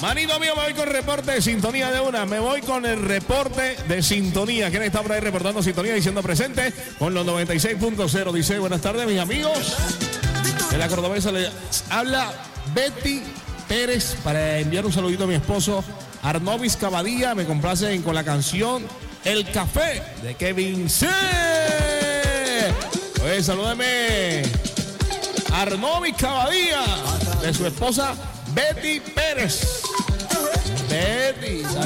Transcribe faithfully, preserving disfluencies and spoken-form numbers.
Manito mío, me voy con el reporte de sintonía de una. Me voy con el reporte de sintonía. ¿Quién está por ahí reportando sintonía, diciendo presente con los noventa y seis punto cero? Dice, buenas tardes, mis amigos. De la cordobesa le habla Betty Pérez para enviar un saludito a mi esposo Arnovis Cavadía. Me complacen con la canción El Café de Kevin C. Oye, salúdame Arnovis Cavadía de su esposa Betty Pérez. Betty.